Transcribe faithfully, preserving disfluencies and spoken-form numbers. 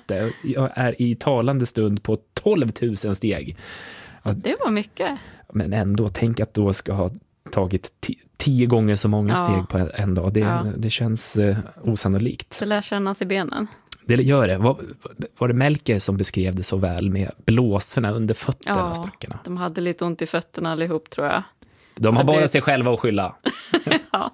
inte. Jag är i talande stund på tolv tusen steg. Det var mycket. Men ändå, tänk att då ska ha tagit t- tio gånger så många ja. steg på en dag. Det, ja. det känns eh, osannolikt. Det lär kännas i benen. Det gör det. Var, var det Melker som beskrev det så väl med blåsorna under fötterna, ja, stackarna? De hade lite ont i fötterna allihop, tror jag. De har det bara blev... sig själva att skylla. ja.